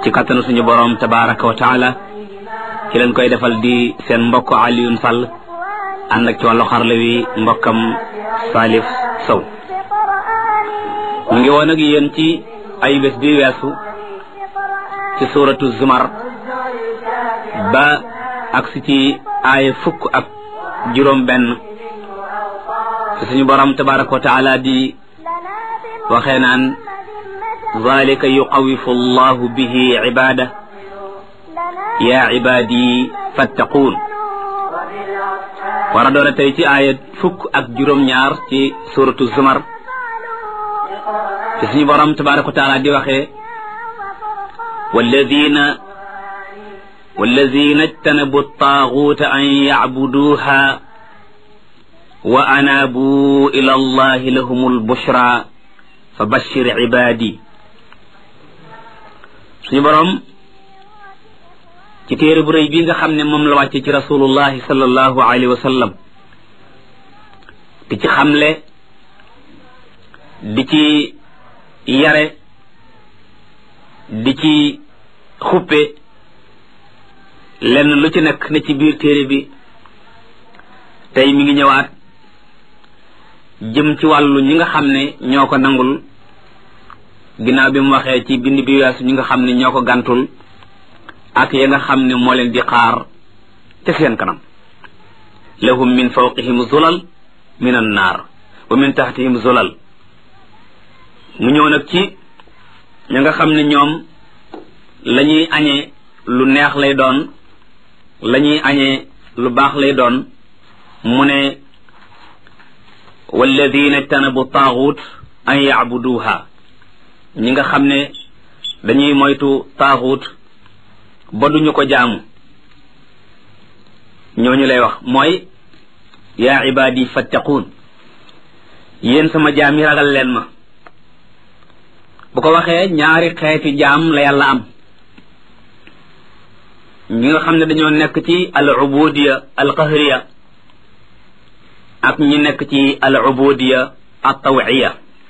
ci kattanu suñu borom tabaraka wa taala ci leen koy defal di seen mbokk Alioune Sall ànd ak ci wàllu xarala wi mbokkam Salif Sow mu ngi woon ak yéen ci ay bés bi weesu ci suuratu Zumar ba agsi ci aaya fukk ak juróom benn ci suñu borom tabaraka wa taala di waxee naan zalika yuqawifu allahu bihi ibada ya ibadi fattaquun war a doon tey ci aaya fukk ak juróom ñaar ci suuratu Zumar ci suñu borom tabaraka wa taala di waxee والذين اجتنبوا الطاغوت أن يعبدوها وأنابوا إلى الله لهم البشرى فبشر عبادي suñu borom ci téere bu rëy bi nga xam ne moom la wàcce ci rasulullahi sallallahu alayhi wa sallam di ci xamle di ci yare di ci xuppe lenn lu ci nekk ne ci biir téere bi tey mi ngi ñëwaat jëm ci wàllu ñi nga xam ne ñoo ko nangul ginnaaw bi mu waxee ci bind bi weesu ñi nga xam ne ñoo ko gàntul ak ya nga xam ne moo leen di xaar te seen kanam lahum min fawqihim zulal min an naar wa min tahtihim zulal mu ñëw nag ci ña nga xam ne ñoom la ñuy añee lu neex lay doon la ñuy añee lu baax lay doon mu ne walladina ijtanabu taaxut an yacbuduha ñi nga xam ne dañuy moytu taaxut ba duñu ko jaamu ñooñu lay wax mooy yaa ibaadi fattaquun yéen sama jaam yi ragal leen ma bu ko waxee ñaari xeeti jaam la yàlla am ñi nga xam ne dañoo nekk ci al ubudiya al qahriya ak ñi nekk ci al ubudiya al tawiya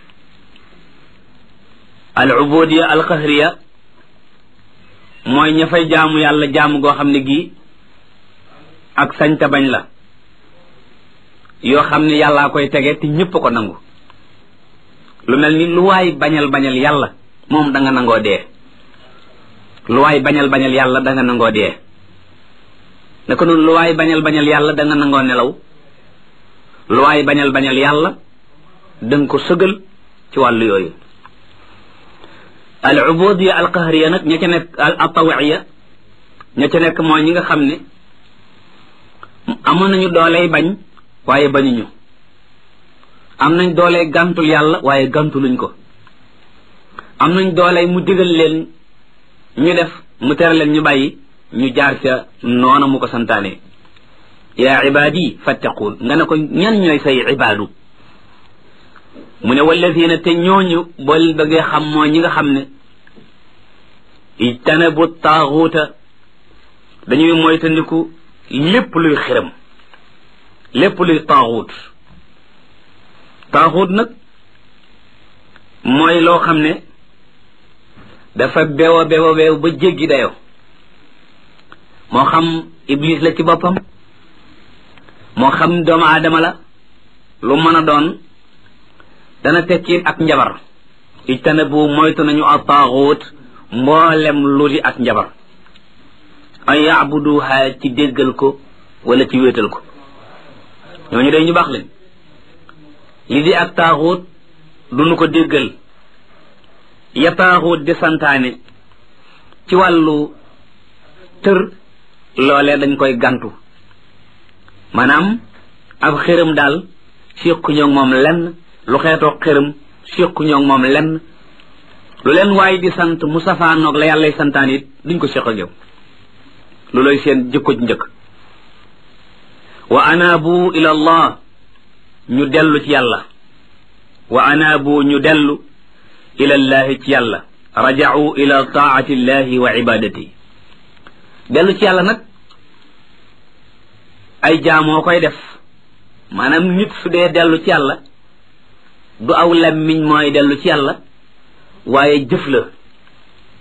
al ubudiya al qahriya mooy ña fay jaamu yàlla jaamu goo xam ne gi ak sañta bañ la yoo xam ne yàllaa koy tege te ñëpp ko nangu lu mel ni lu waay bañal yàlla moom da nga nangoo dee lu waay bañal yàlla da nga nangoo dee naka noonu lu waay bañal yàlla da nga nangoo nelaw lu waay bañal yàlla da nga ko sëgal ci wàllu yooyu al ubudiya al qahriya nag ña ca nekk al tawiya ña ca nekk mooy ñi nga xam ne amoon nañu dooley bañ waaye bañuñu am nañ dooley gàntul yàlla waaye gàntuluñ ko am nañ dooley mu digal leen ñu def mu tere leen ñu bàyyi ñu jaar ca noona mu ko santaane yaa ibaadi fattaquun nga ne ko ñan ñooy say ibaadu mu ne walladina te ñooñu bool bëggee xam mooy ñi nga xam ne ijtanabu taaxuuta dañuy moytandiku lépp luy xiram lépp luy taaxuut nag mooy loo xam ne dafa beew ba jéggi dayo moo xam iblis la ci boppam moo xam doomu aadama la lu mën a doon dana tekki ak njabar ijtanabu moytu nañu a taaxuut mboolem lu di ak njabar an yaabuduha ci déggal ko wala ci wéetal ko ñooñu day ñu baax leen li di ak taaxuut duñu ko déggal ya taaxuut di santaane ci wàllu tër loolee dañ koy gantu maanaam ab xërëm daal séquñoo moom lenn lu xeetoo xërëm séquñoo moom lenn lu leen waaye di sant mu safaanoog la yàllay santaan it duñ ko séq ak yow lu lay seen jikko ju njëkk wa anaabu ila allah ñu dellu ci yàlla wa anaabu ñu dellu ila llahi ci yàlla raja'u ila taati llahi wa ibadati dellu ci yàlla nag ay jaamoo koy def maanaam nit su dee dellu ci yàlla du aw lammiñ mooy dellu ci yàlla waaye jëf la